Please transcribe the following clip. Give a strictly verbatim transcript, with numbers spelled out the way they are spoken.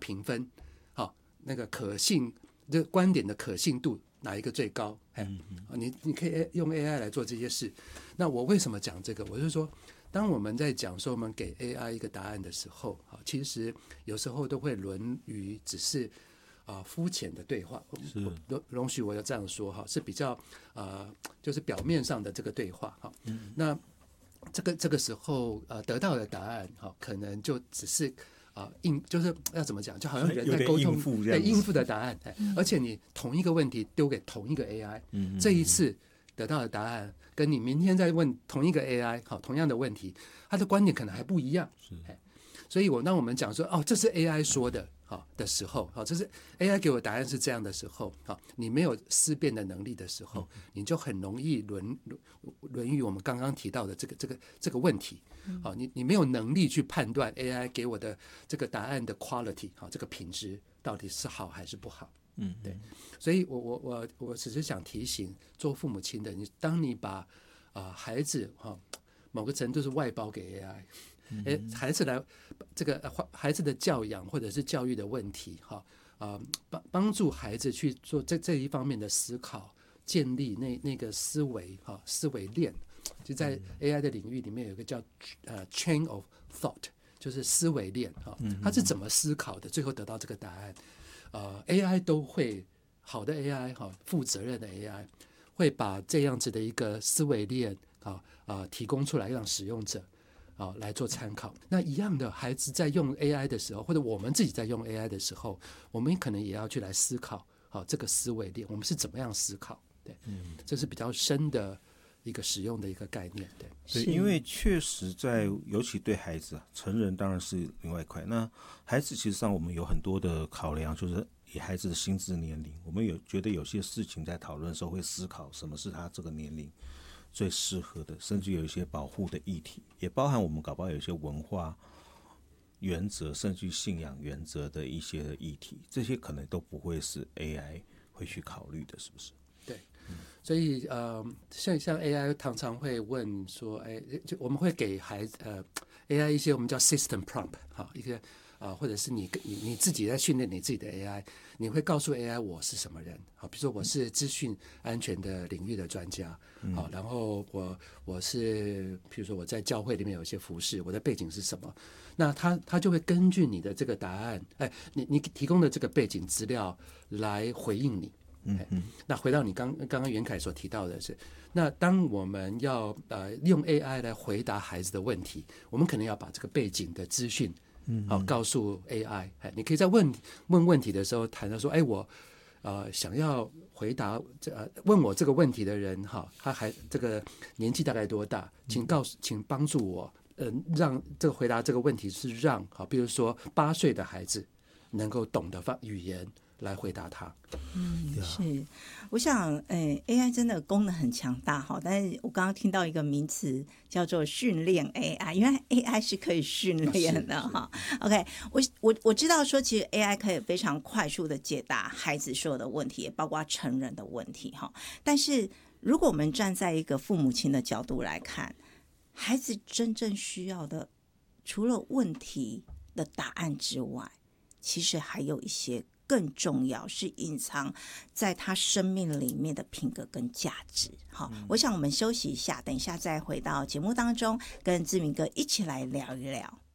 评分，好，那个可信这个观点的可信度哪一个最高？嗯嗯你你可以用 A I 来做这些事。那我为什么讲这个？我是说，当我们在讲说我们给 A I 一个答案的时候，其实有时候都会沦于只是啊肤浅的对话。容容许我要这样说哈，是比较呃就是表面上的这个对话哈。嗯、那这个这个时候呃得到的答案哈，可能就只是。啊，应就是要怎么讲，就好像人在沟通，对应付的答案、嗯，而且你同一个问题丢给同一个 A I，、嗯、这一次得到的答案跟你明天再问同一个 A I， 好，同样的问题，他的观点可能还不一样。是，所以我当我们讲说哦，这是 A I 说的，好的时候，好，这是 A I 给我答案是这样的时候，好，你没有思辨的能力的时候，嗯、你就很容易沦沦于我们刚刚提到的这个这个这个问题。好，你你没有能力去判断 A I 给我的这个答案的 quality， 好，这个品质到底是好还是不好。嗯，对，所以我我我我只是想提醒做父母亲的，你当你把啊、呃、孩子哈某个程度是外包给 A I。哎，孩子来这个孩子的教养或者是教育的问题，哈啊，帮帮助孩子去做这这一方面的思考，建立那那个思维哈思维链，就在 A I 的领域里面有一个叫呃 chain of thought， 就是思维链哈，它是怎么思考的，最后得到这个答案。呃 ，A I 都会好的 A I 哈，负责任的 A I 会把这样子的一个思维链啊啊、呃、提供出来让使用者。啊，来做参考。那一样的，孩子在用 A I 的时候，或者我们自己在用 A I 的时候，我们可能也要去来思考，好、啊，这个思维链，我们是怎么样思考？对，嗯，这是比较深的一个使用的一个概念。对， 对，因为确实在，尤其对孩子，成人当然是另外一块。那孩子其实上我们有很多的考量，就是以孩子的心智年龄，我们有觉得有些事情在讨论的时候会思考什么是他这个年龄最适合的，甚至有一些保护的议题，也包含我们搞不好有一些文化原则，甚至信仰原则的一些议题，这些可能都不会是 A I 会去考虑的，是不是？ 对，所以呃，像像 A I 常常会问说，哎，就我们会给孩子呃 A I 一些我们叫 system prompt 哈，一个啊，或者是你你你自己在训练你自己的 A I， 你会告诉 A I 我是什么人，好，比如说我是资讯安全的领域的专家，好，然后我我是比如说我在教会里面有一些服事，我的背景是什么，那他他就会根据你的这个答案，哎，你你提供的这个背景资料来回应你。嗯嗯，那回到你刚刚刚袁凯所提到的是，那当我们要呃用 A I 来回答孩子的问题，我们可能要把这个背景的资讯，嗯，好告诉 A I， 哎，你可以在问问问题的时候谈到说，哎，我呃想要回答这、呃、问我这个问题的人哈，他还这个年纪大概多大？请告诉，请帮助我，呃，让这个回答这个问题是让好，比如说八岁的孩子能够懂得方语言。来回答他。 嗯，是，我想，诶 ，A I 真的功能很强大哈，但是我刚刚听到一个名词叫做训练 A I， 因为 A I 是可以训练的哈。OK， 我我我知道说，其实 A I 可以非常快速的解答孩子所有的问题，也包括成人的问题哈。但是如果我们站在一个父母亲的角度来看，孩子真正需要的，除了问题的答案之外，其实还有一些更重要是隐藏在他生命里面的品格跟价值。好，我想我们休息一下，等一下再回到节目当中，跟志明哥一起来聊一聊。